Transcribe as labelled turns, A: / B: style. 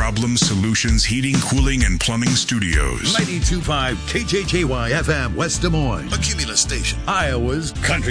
A: Problem Solutions Heating, Cooling, and Plumbing Studios.
B: 92.5 KJJY FM, West Des Moines. A Cumulus station. Iowa's country